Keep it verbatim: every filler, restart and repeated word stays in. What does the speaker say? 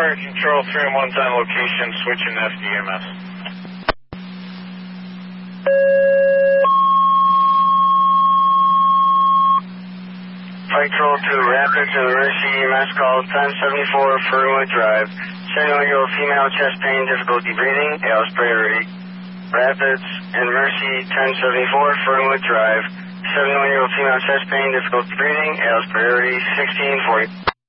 Fire Control three one one time location, switching F D M S. Fire Control to Rapids and Mercy, E M S call ten seventy-four Fernwood Drive. seventy-one-year-old female, chest pain, difficulty breathing, Alice priority. Rapids and Mercy, ten seventy-four Fernwood Drive. seventy-one-year-old female, chest pain, difficulty breathing, Alice priority, sixteen forty.